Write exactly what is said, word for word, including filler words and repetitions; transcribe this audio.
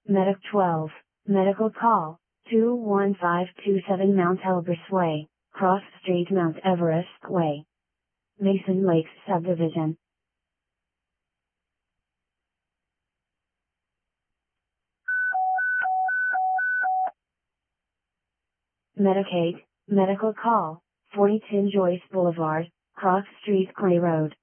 Medic twelve, Medical Call, two one five two seven Mount Elbrus Way, Cross Street Mount Everest Way. Mason Lakes Subdivision. Medicaid, Medical Call, forty-two Joyce Boulevard, Cross Street Clay Road.